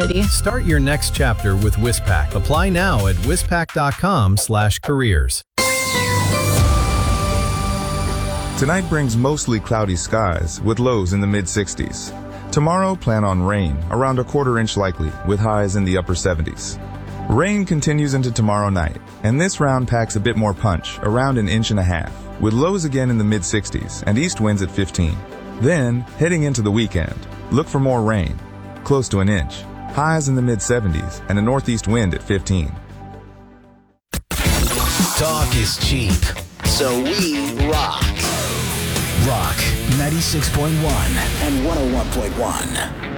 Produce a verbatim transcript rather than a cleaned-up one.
opportunity. Start your next chapter with Wispac. Apply now at wispac dot com slash careers. Tonight brings mostly cloudy skies with lows in the mid sixties. Tomorrow, plan on rain, around a quarter inch likely, with highs in the upper seventies. Rain continues into tomorrow night, and this round packs a bit more punch, around an inch and a half, with lows again in the mid sixties and east winds at fifteen. Then, heading into the weekend, look for more rain, close to an inch, highs in the mid seventies, and a northeast wind at fifteen. Talk is cheap, so we rock. Rock ninety-six point one and one oh one point one.